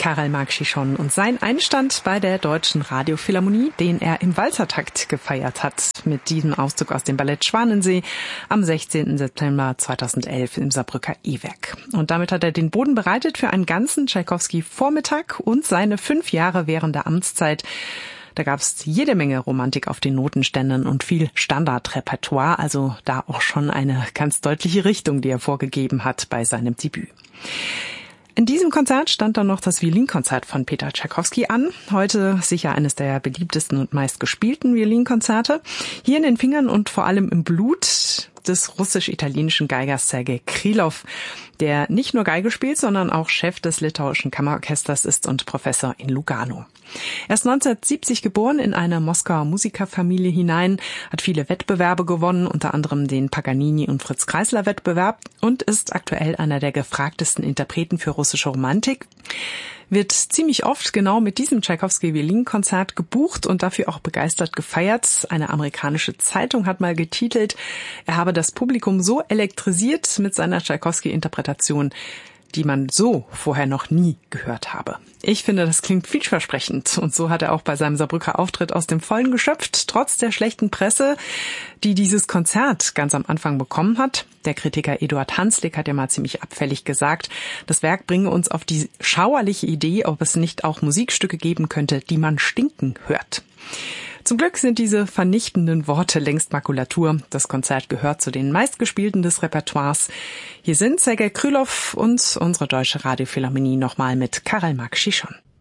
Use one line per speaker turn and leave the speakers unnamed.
Karel Marc Chichon und sein Einstand bei der Deutschen Radiophilharmonie, den er im Walzertakt gefeiert hat, mit diesem Auszug aus dem Ballett Schwanensee am 16. September 2011 im Saarbrücker E-Werk. Und damit hat er den Boden bereitet für einen ganzen Tschaikowski-Vormittag und seine 5 Jahre während der Amtszeit. Da gab es jede Menge Romantik auf den Notenständern und viel Standardrepertoire, also da auch schon eine ganz deutliche Richtung, die er vorgegeben hat bei seinem Debüt. In diesem Konzert stand dann noch das Violinkonzert von Peter Tschaikowski an. Heute sicher eines der beliebtesten und meistgespielten Violinkonzerte. Hier in den Fingern und vor allem im Blut des russisch-italienischen Geigers Sergei Krylov, der nicht nur Geige spielt, sondern auch Chef des litauischen Kammerorchesters ist und Professor in Lugano. Er ist 1970 geboren in eine Moskauer Musikerfamilie hinein, hat viele Wettbewerbe gewonnen, unter anderem den Paganini- und Fritz-Kreisler-Wettbewerb und ist aktuell einer der gefragtesten Interpreten für russische Romantik. Wird ziemlich oft genau mit diesem Tschaikowski-Violinkonzert gebucht und dafür auch begeistert gefeiert. Eine amerikanische Zeitung hat mal getitelt, er habe das Publikum so elektrisiert mit seiner Tschaikowski-Interpretation, die man so vorher noch nie gehört habe. Ich finde, das klingt vielversprechend. Und so hat er auch bei seinem Saarbrücker Auftritt aus dem Vollen geschöpft, trotz der schlechten Presse, die dieses Konzert ganz am Anfang bekommen hat. Der Kritiker Eduard Hanslick hat ja mal ziemlich abfällig gesagt, das Werk bringe uns auf die schauerliche Idee, ob es nicht auch Musikstücke geben könnte, die man stinken hört. Zum Glück sind diese vernichtenden Worte längst Makulatur. Das Konzert gehört zu den meistgespielten des Repertoires. Hier sind Sergei Krylov und unsere Deutsche Radiophilharmonie nochmal mit Karel Marc Chichon.